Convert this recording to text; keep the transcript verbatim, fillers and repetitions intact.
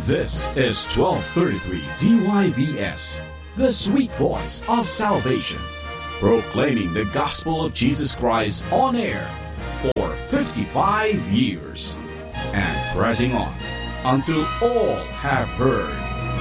This is twelve thirty-three D Y V S, the sweet voice of salvation, proclaiming the gospel of Jesus Christ on air for fifty-five years and pressing on until all have heard.